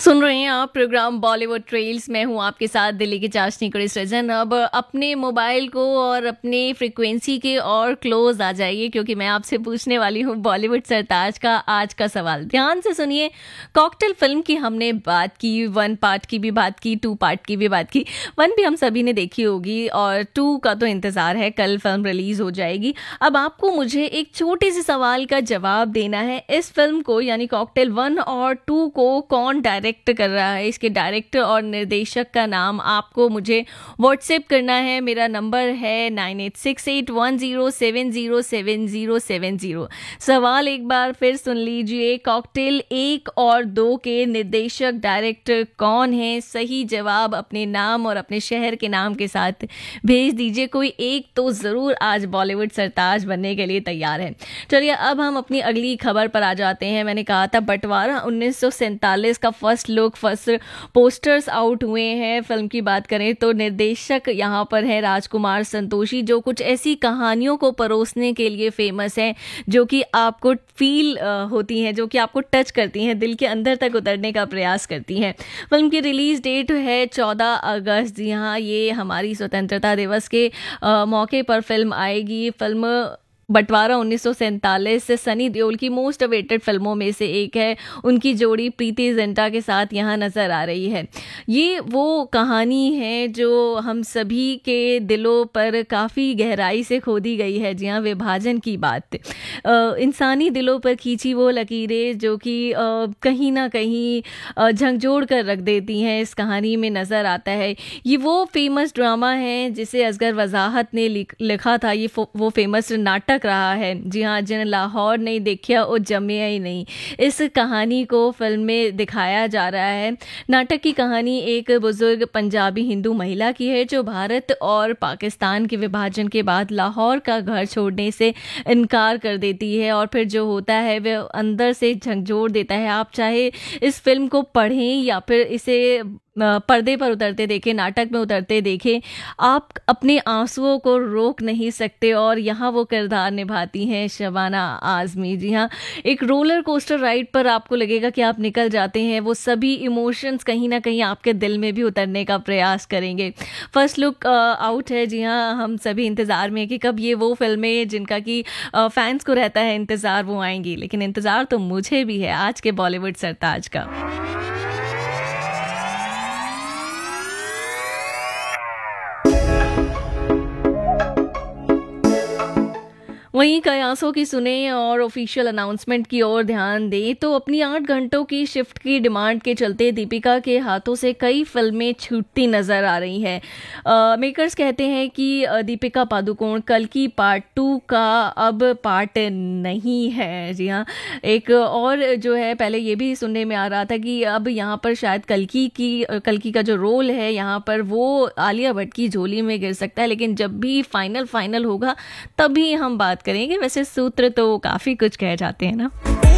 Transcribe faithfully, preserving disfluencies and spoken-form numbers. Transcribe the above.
सुन रहे हैं आप प्रोग्राम बॉलीवुड ट्रेल्स। मैं हूं आपके साथ दिल्ली की चाशनी कड़ी सृजन। अब अपने मोबाइल को और अपने फ्रीक्वेंसी के और क्लोज आ जाइए, क्योंकि मैं आपसे पूछने वाली हूं बॉलीवुड सरताज का आज का सवाल। ध्यान से सुनिए। कॉकटेल फिल्म की हमने बात की, वन पार्ट की भी बात की, टू पार्ट की भी बात की। वन भी हम सभी ने देखी होगी और टू का तो इंतज़ार है, कल फिल्म रिलीज हो जाएगी। अब आपको मुझे एक छोटे से सवाल का जवाब देना है। इस फिल्म को यानी कॉकटेल वन और टू को कौन डायरेक्ट कर रहा है? इसके डायरेक्टर और निर्देशक का नाम आपको मुझे व्हाट्सएप करना है। मेरा नंबर है nine eight six eight one zero seven zero seven zero seven zero. सवाल एक बार फिर सुन लीजिए। कॉकटेल एक और दो के निर्देशक डायरेक्टर कौन है? सही जवाब अपने नाम और अपने शहर के नाम के साथ भेज दीजिए। कोई एक तो ज़रूर आज बॉलीवुड सरताज बनने के लिए तैयार है। चलिए अब हम अपनी अगली खबर पर आ जाते हैं। मैंने कहा था बंटवारा उन्नीस सौ सैंतालीस का first look, first posters out हुए हैं। फिल्म की बात करें तो निर्देशक यहाँ पर है राजकुमार संतोषी, जो कुछ ऐसी कहानियों को परोसने के लिए फेमस है जो कि आपको फील होती हैं, जो कि आपको टच करती हैं, दिल के अंदर तक उतरने का प्रयास करती हैं। फिल्म की रिलीज डेट है चौदह अगस्त। जी हाँ, ये हमारी स्वतंत्रता दिवस के आ, मौके पर फिल्म आएगी। फिल्म बंटवारा उन्नीस सौ सैंतालीस से सनी देओल की मोस्ट अवेटेड फिल्मों में से एक है। उनकी जोड़ी प्रीति जिंटा के साथ यहाँ नज़र आ रही है। ये वो कहानी है जो हम सभी के दिलों पर काफ़ी गहराई से खोदी गई है। जी हाँ, विभाजन की बात, आ, इंसानी दिलों पर खींची वो लकीरें जो कि कहीं ना कहीं झंझोड़ कर रख देती हैं, इस कहानी में नज़र आता है। ये वो फेमस ड्रामा है जिसे असगर वजाहत ने लिखा था। ये वो फेमस नाटक रहा है। जी हाँ, जिन लाहौर नहीं देखा वो जमिया ही नहीं, इस कहानी को फिल्म में दिखाया जा रहा है। नाटक की कहानी एक बुजुर्ग पंजाबी हिंदू महिला की है जो भारत और पाकिस्तान के विभाजन के बाद लाहौर का घर छोड़ने से इनकार कर देती है और फिर जो होता है वह अंदर से झंझोड़ देता है। आप चाहे इस फिल्म को पढ़ें या फिर इसे पर्दे पर उतरते देखें, नाटक में उतरते देखें, आप अपने आंसुओं को रोक नहीं सकते। और यहाँ वो किरदार निभाती हैं शबाना आज़मी। जी हाँ, एक रोलर कोस्टर राइड पर आपको लगेगा कि आप निकल जाते हैं। वो सभी इमोशंस कहीं ना कहीं आपके दिल में भी उतरने का प्रयास करेंगे। फर्स्ट लुक आउट है। जी हाँ, हम सभी इंतज़ार में कि कब ये वो फिल्में जिनका कि फैंस को रहता है इंतज़ार, वो आएंगी। लेकिन इंतज़ार तो मुझे भी है आज के बॉलीवुड सरताज का। वहीं कयासों की सुने और ऑफिशियल अनाउंसमेंट की ओर ध्यान दें तो अपनी आठ घंटों की शिफ्ट की डिमांड के चलते दीपिका के हाथों से कई फिल्में छूटती नज़र आ रही हैं। मेकर्स कहते हैं कि दीपिका पादुकोण कल की पार्ट टू का अब पार्ट नहीं है। जी हाँ, एक और जो है पहले ये भी सुनने में आ रहा था कि अब यहाँ पर शायद कल्कि की कल्कि का जो रोल है यहाँ पर वो आलिया भट्ट की झोली में गिर सकता है। लेकिन जब भी फाइनल फाइनल होगा तभी हम बात करेंगे। वैसे सूत्र तो काफ़ी कुछ कह जाते हैं ना।